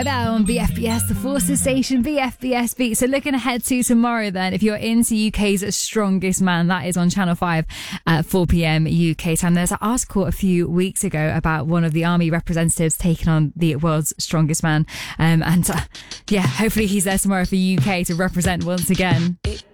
There on BFBS, the Forces station, BFBS Beat. So looking ahead to tomorrow then, if you're into UK's Strongest Man, that is on Channel 5 at 4 p.m. UK time. There's an article a few weeks ago about one of the army representatives taking on the world's strongest man. Hopefully he's there tomorrow for UK to represent once again.